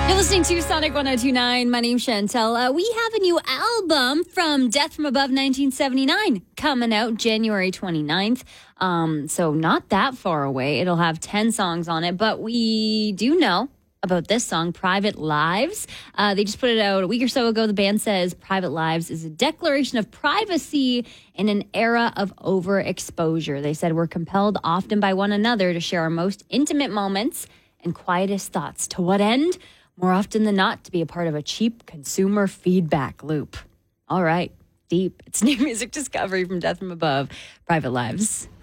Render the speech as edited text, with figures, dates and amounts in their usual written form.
You're listening to Sonic 1029. My name's Chantel. We have a new album from Death from Above 1979 coming out January 29th. So not that far away. It'll have 10 songs on it, but we do know about this song, Private Lives. They just put it out a week or so ago. The band says Private Lives is a declaration of privacy in an era of overexposure. They said we're compelled often by one another to share our most intimate moments and quietest thoughts. To what end? More often than not, to be a part of a cheap consumer feedback loop. All right, deep. It's new music discovery from Death from Above, Private Lives.